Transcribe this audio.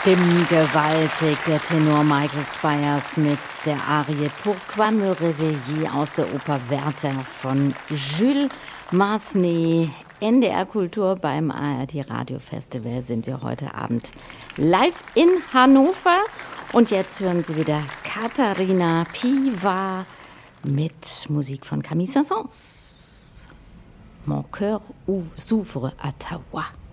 Stimmgewaltig, der Tenor Michael Spyers mit der Arie Pourquoi me réveiller aus der Oper Werther von Jules Massenet. NDR Kultur beim ARD Radio Festival sind wir heute Abend live in Hannover. Und jetzt hören Sie wieder Katharina Piva mit Musik von Camille Saint-Saëns. Mon cœur s'ouvre à ta voix.